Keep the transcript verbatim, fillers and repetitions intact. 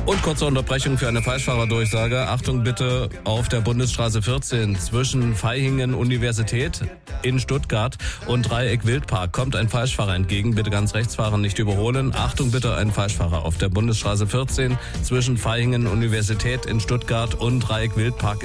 Und kurze Unterbrechung für eine Falschfahrerdurchsage. Achtung bitte, auf der Bundesstraße vierzehn zwischen Vaihingen Universität in Stuttgart und Dreieck Wildpark kommt ein Falschfahrer entgegen. Bitte ganz rechts fahren, nicht überholen. Achtung bitte, ein Falschfahrer auf der Bundesstraße vierzehn zwischen Vaihingen Universität in Stuttgart und Dreieck Wildpark